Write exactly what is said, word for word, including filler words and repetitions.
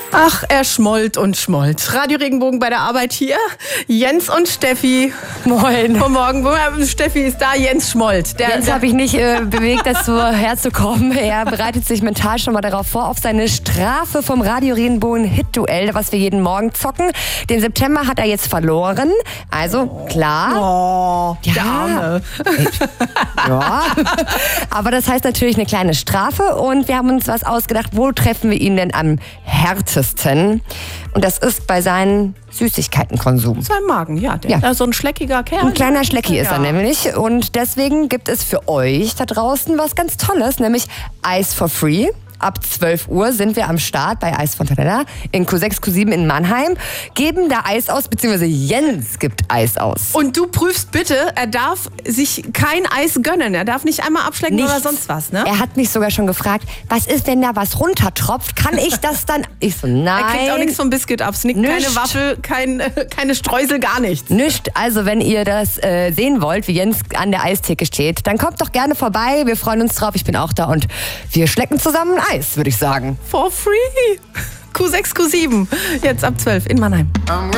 Ach, er schmollt und schmollt. Radio Regenbogen bei der Arbeit hier. Jens und Steffi. Moin. Guten Morgen. Steffi ist da, Jens schmollt. Der, Jens habe ich nicht äh, bewegt, dazu herzukommen. Er bereitet sich mental schon mal darauf vor, auf seine Strafe vom Radio Regenbogen Hit-Duell, was wir jeden Morgen zocken. Den September hat er jetzt verloren. Also, klar. Oh, ja. Der Arme. Ja. Aber das heißt natürlich eine kleine Strafe. Und wir haben uns was ausgedacht, wo treffen wir ihn denn am härtesten? Und das ist bei seinem Süßigkeitenkonsum. Sein Magen, ja. Der ja. ist ja so ein schleckiger Kerl. Ein kleiner Schlecki ja. ist er nämlich. Und deswegen gibt es für euch da draußen was ganz Tolles, nämlich Eis for Free. Ab zwölf Uhr sind wir am Start bei Eis Fontanella in Q sechs, Q sieben in Mannheim. Geben da Eis aus, beziehungsweise Jens gibt Eis aus. Und du prüfst bitte, er darf sich kein Eis gönnen. Er darf nicht einmal abschlecken Nichts. oder sonst was, ne? Er hat mich sogar schon gefragt, was ist, wenn da was runtertropft? Kann ich das dann? Ich so, nein. Er kriegt auch nichts vom Biscuit ab. Snick, keine Waffel, kein, keine Streusel, gar nichts. Nicht. Also wenn ihr das äh, sehen wollt, wie Jens an der Eistheke steht, dann kommt doch gerne vorbei. Wir freuen uns drauf. Ich bin auch da und wir schlecken zusammen Eis, würde ich sagen. For free. Q sechs, Q sieben. Jetzt ab zwölf in Mannheim.